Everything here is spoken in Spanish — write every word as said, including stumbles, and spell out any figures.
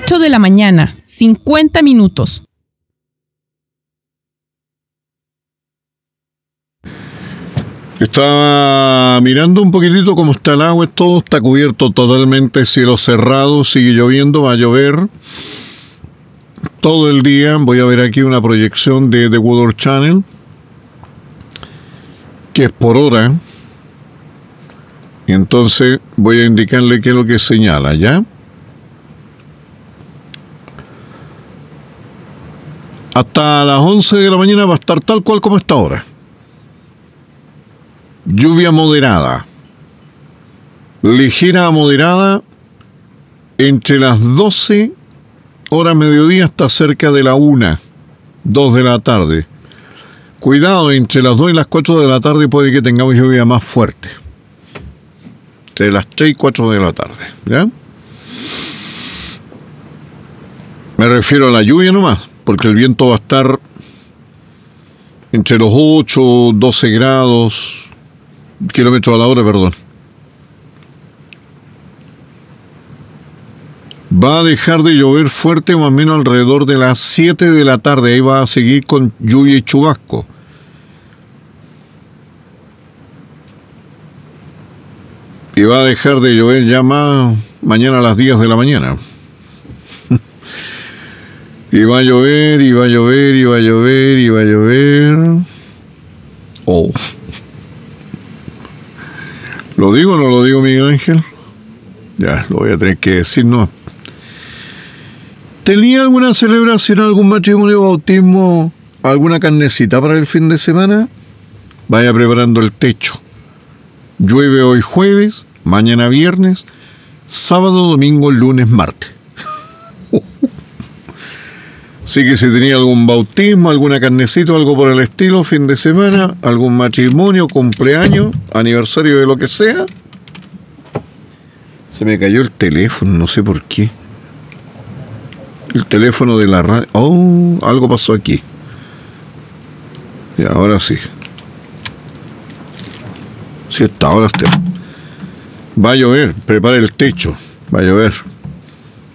ocho de la mañana, cincuenta minutos. Estaba mirando un poquitito cómo está el agua, todo está cubierto totalmente, cielo cerrado, sigue lloviendo, va a llover todo el día. Voy a ver aquí una proyección de The Weather Channel, que es por hora. Y entonces voy a indicarle qué es lo que señala, ¿ya? Hasta las once de la mañana va a estar tal cual como está ahora. Lluvia moderada, ligera a moderada, entre las doce horas mediodía hasta cerca de la una, dos de la tarde. Cuidado, entre las dos y las cuatro de la tarde puede que tengamos lluvia más fuerte. Entre las tres y cuatro de la tarde, ¿ya? Me refiero a la lluvia nomás, porque el viento va a estar entre los ocho, doce grados... kilómetros a la hora, perdón. Va a dejar de llover fuerte más o menos alrededor de las siete de la tarde. Ahí va a seguir con lluvia y chubasco. Y va a dejar de llover ya más mañana a las diez de la mañana. Y va a llover, y va a llover, y va a llover, y va a llover. Oh. ¿Lo digo o no lo digo, Miguel Ángel? Ya, lo voy a tener que decir, ¿no? ¿Tenía alguna celebración, algún matrimonio, bautismo, alguna carnecita para el fin de semana? Vaya preparando el techo. Llueve hoy jueves, mañana viernes, sábado, domingo, lunes, martes. Así que si tenía algún bautismo, alguna carnecita, algo por el estilo, fin de semana, algún matrimonio, cumpleaños, aniversario de lo que sea. Se me cayó el teléfono, no sé por qué. El teléfono de la radio. Oh, algo pasó aquí. Y ahora sí. Sí, hasta ahora está. Va a llover, prepara el techo. Va a llover.